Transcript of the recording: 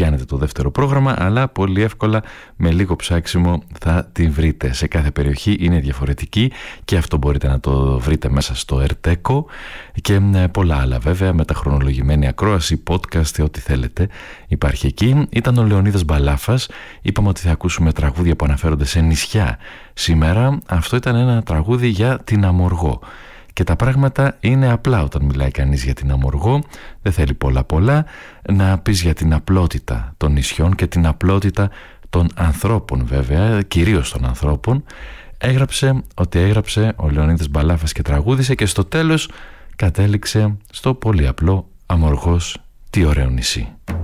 πιάνετε το δεύτερο πρόγραμμα, αλλά πολύ εύκολα με λίγο ψάξιμο θα τη βρείτε. Σε κάθε περιοχή είναι διαφορετική και αυτό μπορείτε να το βρείτε μέσα στο Erteco και πολλά άλλα βέβαια, μεταχρονολογημένη ακρόαση, podcast, ό,τι θέλετε υπάρχει εκεί. Ήταν ο Λεωνίδας Μπαλάφας. Είπαμε ότι θα ακούσουμε τραγούδια που αναφέρονται σε νησιά. Σήμερα αυτό ήταν ένα τραγούδι για την Αμοργό. Και τα πράγματα είναι απλά όταν μιλάει κανείς για την Αμοργό. Δεν θέλει πολλά να πεις για την απλότητα των νησιών και την απλότητα των ανθρώπων βέβαια, κυρίως των ανθρώπων. Έγραψε ό,τι έγραψε ο Λεωνίδας Μπαλάφας και τραγούδισε και στο τέλος κατέληξε στο πολύ απλό Αμοργός, τι ωραίο νησί.